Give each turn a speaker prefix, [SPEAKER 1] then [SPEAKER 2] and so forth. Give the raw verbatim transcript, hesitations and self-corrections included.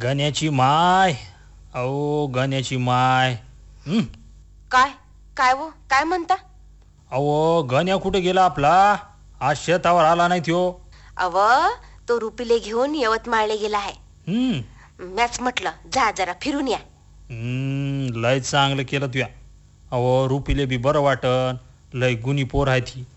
[SPEAKER 1] गण्याची माय. अहो गण्याची माय. हं?
[SPEAKER 2] काय काय वो काय म्हणता?
[SPEAKER 1] अहो गण्या कुठे गेला आपला? आज शेतावर आला नाही त्यो.
[SPEAKER 2] अव तो रुपीले घेऊन यवतमाळले गेला आहे.
[SPEAKER 1] हम्म
[SPEAKER 2] मॅच म्हटलं जा जरा फिरून या.
[SPEAKER 1] हम्म लय चांगलं केलं तुया. अहो रुपीले बी बरं वाटन. लय गुणी पोर आहे ती.